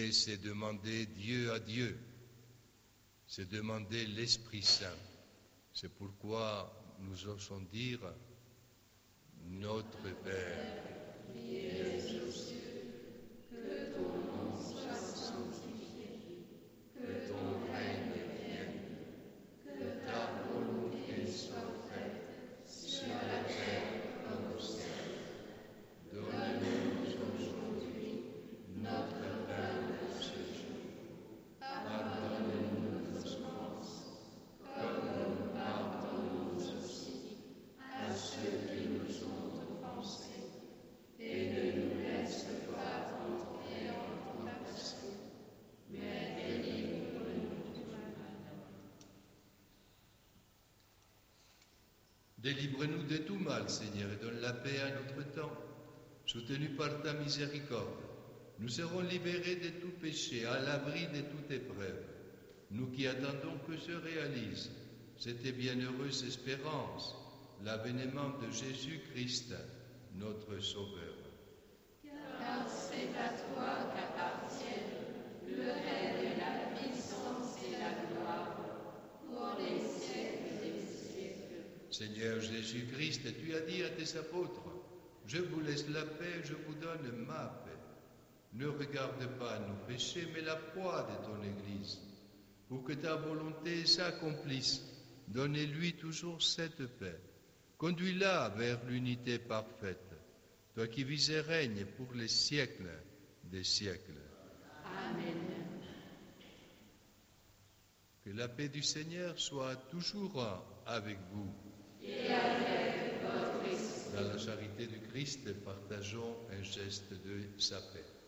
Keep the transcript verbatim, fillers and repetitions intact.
prier, c'est demander Dieu à Dieu, c'est demander l'Esprit Saint. C'est pourquoi nous osons dire Notre Père, qui es aux cieux, que ton nom soit sanctifié, que ton règne vienne, que ta volonté soit faite sur la terre comme au ciel. Donne-nous aujourd'hui notre pain de ce jour. Pardonne-nous nos offenses, comme nous pardonnons aussi à ceux qui nous ont offensés. Et ne nous laisse pas entrer en tentation, mais délivre-nous du mal. Délivre-nous de tout mal, Seigneur, et donne la paix à notre temps. Soutenus par ta miséricorde, nous serons libérés de tout péché, à l'abri de toute épreuve. Nous qui attendons que se réalise cette bienheureuse espérance, l'avènement de Jésus-Christ, notre Sauveur. Car c'est à toi qu'appartiennent le règne, la puissance et la gloire, pour les siècles des siècles. Seigneur Jésus-Christ, tu as dit à tes apôtres, je vous laisse la paix, je vous donne ma paix. Ne regarde pas nos péchés, mais la foi de ton Église. Pour que ta volonté s'accomplisse, donnez-lui toujours cette paix. Conduis-la vers l'unité parfaite, toi qui vis et règnes pour les siècles des siècles. Amen. Que la paix du Seigneur soit toujours avec vous. Et avec votre esprit. Dans la charité du Christ, partageons un geste de sa paix.